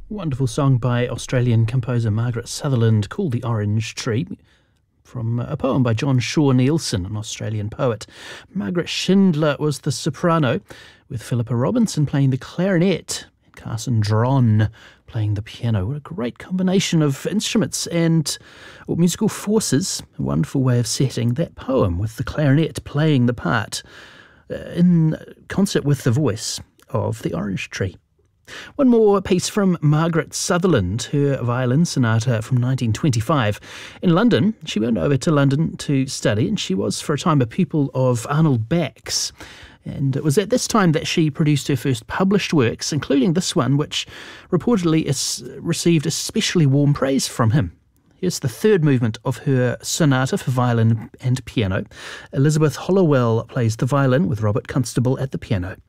Wonderful song by Australian composer Margaret Sutherland called The Orange Tree, from a poem by John Shaw Neilson, an Australian poet. Margaret Schindler was the soprano, with Philippa Robinson playing the clarinet and Carson Dron playing the piano. What a great combination of instruments and musical forces. A wonderful way of setting that poem with the clarinet playing the part in concert with the voice of the Orange Tree. One more piece from Margaret Sutherland, her violin sonata from 1925. In London, she went over to London to study, and she was for a time a pupil of Arnold Bax. And it was at this time that she produced her first published works, including this one, which reportedly received especially warm praise from him. Here's the third movement of her sonata for violin and piano. Elizabeth Hollowell plays the violin with Robert Constable at the piano.